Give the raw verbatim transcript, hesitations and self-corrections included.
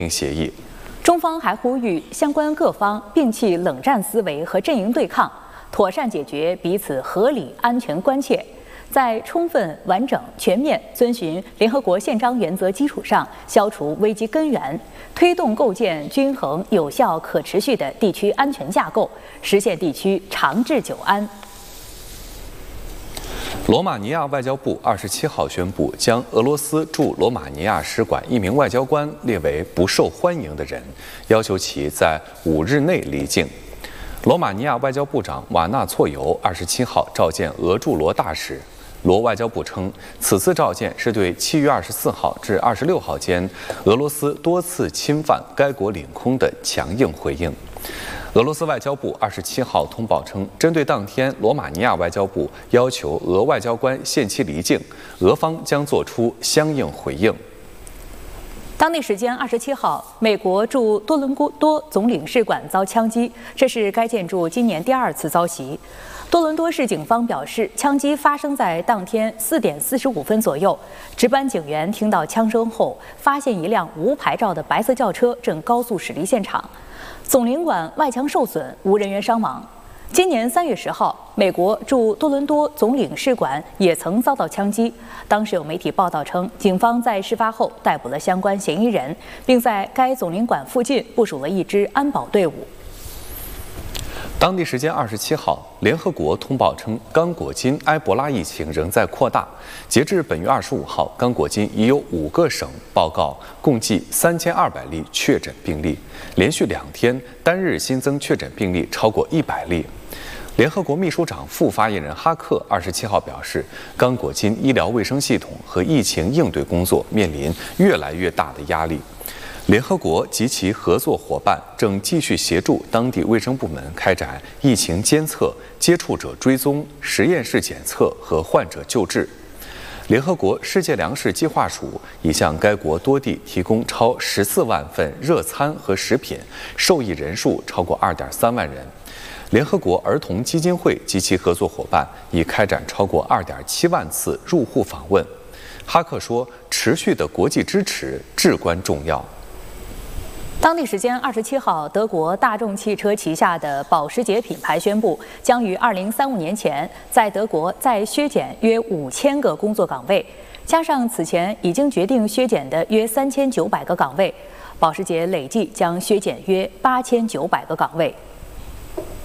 协议。 中方还呼吁相关各方摒弃冷战思维和阵营对抗，妥善解决彼此合理安全关切，在充分、完整、全面遵循联合国宪章原则基础上，消除危机根源，推动构建均衡、有效、可持续的地区安全架构，实现地区长治久安。 罗马尼亚外交部二十七号宣布，将俄罗斯驻罗马尼亚使馆一名外交官列为不受欢迎的人，要求其在五日内离境。罗马尼亚外交部长瓦纳措尤二十七号召见俄驻罗大使。罗外交部称，此次召见是对七月二十四号至二十六号间俄罗斯多次侵犯该国领空的强硬回应。俄罗斯外交部二十七号通报称，针对当天罗马尼亚外交部要求俄外交官限期离境，俄方将作出相应回应。 当地时间二十七号，美国驻多伦多总领事馆遭枪击，这是该建筑今年第二次遭袭。多伦多市警方表示，枪击发生在当天四点四十五分左右。值班警员听到枪声后，发现一辆无牌照的白色轿车正高速驶离现场。总领馆外墙受损，无人员伤亡。今年三月十号，美国驻多伦多总领事馆也曾遭到枪击。当时有媒体报道称，警方在事发后逮捕了相关嫌疑人，并在该总领馆附近部署了一支安保队伍。 当地时间二十七号，联合国通报称，刚果金埃博拉疫情仍在扩大。截至本月二十五号，刚果金已有五个省报告共计三千二百例确诊病例，连续两天单日新增确诊病例超过一百例。联合国秘书长副发言人哈克二十七号表示，刚果金医疗卫生系统和疫情应对工作面临越来越大的压力。联合国及其合作伙伴正继续协助当地卫生部门开展疫情监测、接触者追踪、实验室检测和患者救治。联合国世界粮食计划署已向该国多地提供超十四万份热餐和食品，受益人数超过二点三万人。联合国儿童基金会及其合作伙伴已开展超过二点七万次入户访问。哈克说，持续的国际支持至关重要。 当地时间二十七号，德国大众汽车旗下的保时捷品牌宣布，将于二零三五年前在德国再削减约五千个工作岗位，加上此前已经决定削减的约三千九百个岗位，保时捷累计将削减约八千九百个岗位。